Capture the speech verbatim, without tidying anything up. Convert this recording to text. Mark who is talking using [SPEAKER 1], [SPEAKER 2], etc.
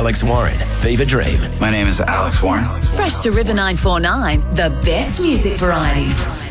[SPEAKER 1] Alex Warren, Fever Dream.
[SPEAKER 2] My name is Alex Warren.
[SPEAKER 3] Fresh to River nine four nine, the best music variety.